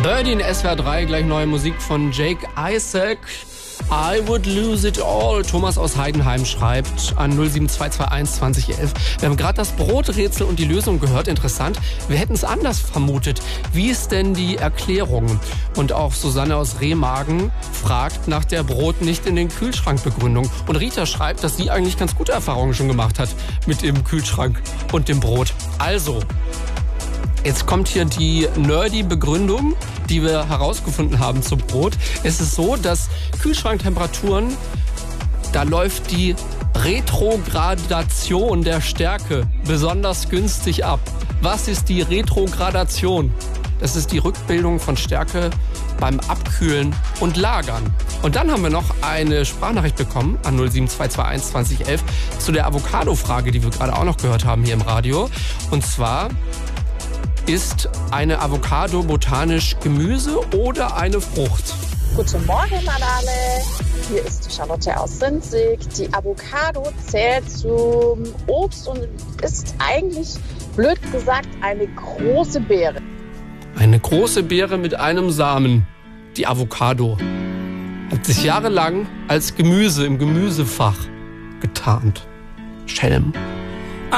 Birdie in SWR 3, gleich neue Musik von Jake Isaac. I would lose it all. Thomas aus Heidenheim schreibt an 07221 2011. Wir haben gerade das Broträtsel und die Lösung gehört. Interessant. Wir hätten es anders vermutet. Wie ist denn die Erklärung? Und auch Susanne aus Remagen fragt nach der Brot nicht in den Kühlschrank Begründung. Und Rita schreibt, dass sie eigentlich ganz gute Erfahrungen schon gemacht hat mit dem Kühlschrank und dem Brot. Also, jetzt kommt hier die nerdy Begründung, die wir herausgefunden haben zum Brot. Es ist so, dass Kühlschranktemperaturen, da läuft die Retrogradation der Stärke besonders günstig ab. Was ist die Retrogradation? Das ist die Rückbildung von Stärke beim Abkühlen und Lagern. Und dann haben wir noch eine Sprachnachricht bekommen an 07221 2011 zu der Avocado-Frage, die wir gerade auch noch gehört haben hier im Radio. Und zwar: Ist eine Avocado botanisch Gemüse oder eine Frucht? Guten Morgen an alle. Hier ist die Charlotte aus Sinzig. Die Avocado zählt zum Obst und ist eigentlich, blöd gesagt, eine große Beere. Eine große Beere mit einem Samen. Die Avocado hat sich jahrelang als Gemüse im Gemüsefach getarnt. Schelm.